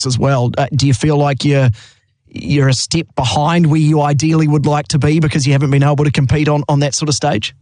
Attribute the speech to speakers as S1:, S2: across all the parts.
S1: as well. Do you feel like you're a step behind where you ideally would like to be because you haven't been able to compete on that sort of stage?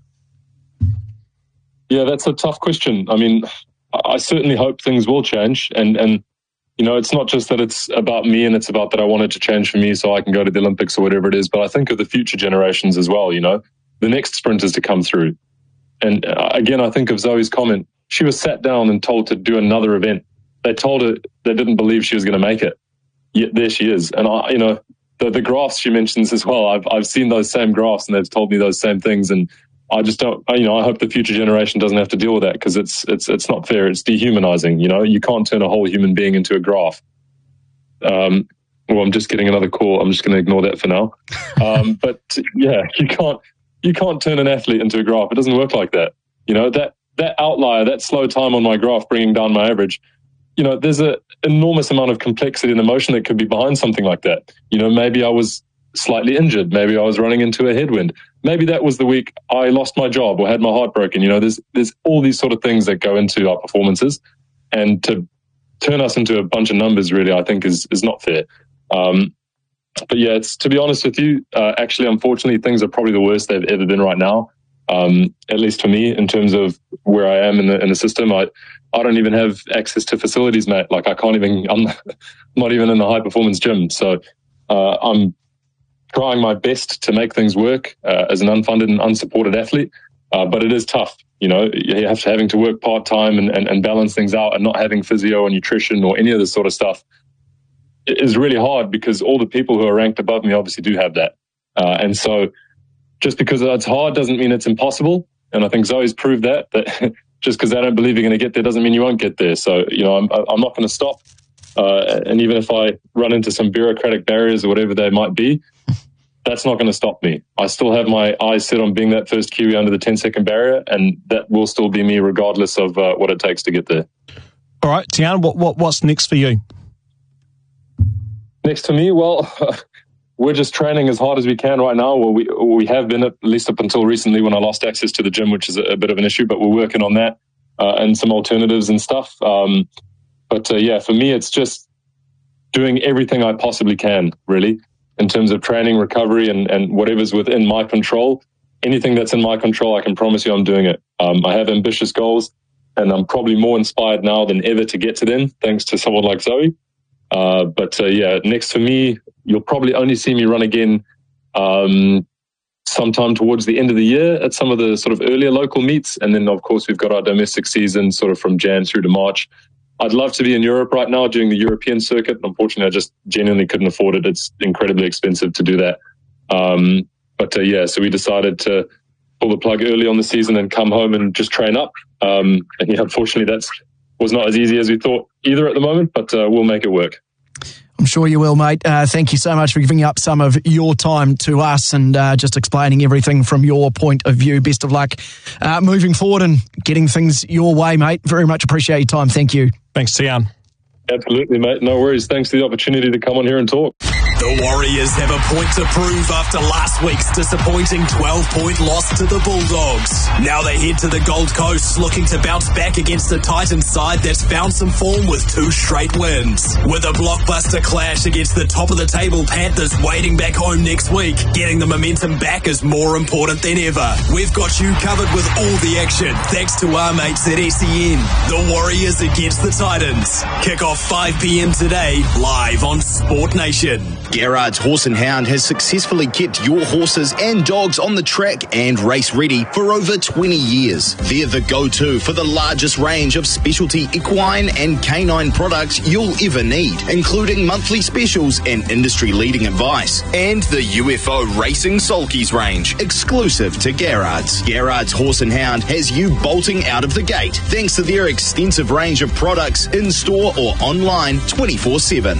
S2: Yeah, that's a tough question. I mean, I certainly hope things will change. And you know, it's not just that it's about me and it's about that I want it to change for me so I can go to the Olympics or whatever it is, but I think of the future generations as well, you know, the next sprinters to come through. And again, I think of Zoe's comment. She was sat down and told to do another event. They told her they didn't believe she was going to make it. Yet there she is. And you know, the graphs she mentions as well, I've seen those same graphs and they've told me those same things. And I just don't, you know, I hope the future generation doesn't have to deal with that because it's not fair. It's dehumanizing. You know, you can't turn a whole human being into a graph. Well, I'm just getting another call. I'm just going to ignore that for now. But yeah, you can't turn an athlete into a graph. It doesn't work like that. You know, that outlier, that slow time on my graph, bringing down my average, you know, there's an enormous amount of complexity and emotion that could be behind something like that. You know, maybe I was slightly injured. Maybe I was running into a headwind. Maybe that was the week I lost my job or had my heart broken. You know, there's all these sort of things that go into our performances, and to turn us into a bunch of numbers really, I think is not fair. But yeah, it's, to be honest with you, actually, unfortunately, things are probably the worst they've ever been right now. At least for me, in terms of where I am in the system, I don't even have access to facilities, mate. Like I'm not even in the high performance gym. So I'm trying my best to make things work as an unfunded and unsupported athlete. But it is tough. You know, having to work part-time and balance things out and not having physio or nutrition or any of this sort of stuff is really hard because all the people who are ranked above me obviously do have that. And so just because it's hard doesn't mean it's impossible. And I think Zoe's proved that just because they don't believe you're going to get there doesn't mean you won't get there. So, you know, I'm not going to stop. And even if I run into some bureaucratic barriers or whatever they might be, that's not going to stop me. I still have my eyes set on being that first Kiwi under the 10-second barrier, and that will still be me regardless of what it takes to get there.
S3: All right, Tiaan, what's next for you?
S2: Next for me, well, we're just training as hard as we can right now. Well, we have been, at least up until recently when I lost access to the gym, which is a bit of an issue, but we're working on that and some alternatives and stuff. But yeah, for me, it's just doing everything I possibly can, really, in terms of training, recovery, and whatever's within my control. Anything that's in my control, I can promise you I'm doing it. I have ambitious goals, and I'm probably more inspired now than ever to get to them, thanks to someone like Zoe. But yeah, next for me, you'll probably only see me run again sometime towards the end of the year at some of the sort of earlier local meets. And then, of course, we've got our domestic season sort of from Jan through to March. I'd love to be in Europe right now doing the European circuit. Unfortunately, I just genuinely couldn't afford it. It's incredibly expensive to do that. But yeah, so we decided to pull the plug early on the season and come home and just train up. And yeah, unfortunately, that was not as easy as we thought either at the moment, but we'll make it work.
S1: I'm sure you will, mate. Thank you so much for giving up some of your time to us and just explaining everything from your point of view. Best of luck moving forward and getting things your way, mate. Very much appreciate your time. Thank you.
S3: Thanks, Tiaan.
S2: Absolutely, mate. No worries. Thanks for the opportunity to come on here and talk.
S4: The Warriors have a point to prove after last week's disappointing 12-point loss to the Bulldogs. Now they head to the Gold Coast looking to bounce back against the Titans side that's found some form with 2 straight wins. With a blockbuster clash against the top-of-the-table Panthers waiting back home next week, getting the momentum back is more important than ever. We've got you covered with all the action thanks to our mates at SEN. The Warriors against the Titans. Kick off 5 p.m. today, live on Sport Nation.
S5: Gerard's Horse and Hound has successfully kept your horses and dogs on the track and race ready for over 20 years. They're the go-to for the largest range of specialty equine and canine products you'll ever need, including monthly specials and industry-leading advice. And the UFO Racing Sulkies range, exclusive to Gerard's. Gerard's Horse and Hound has you bolting out of the gate thanks to their extensive range of products in-store or online 24/7.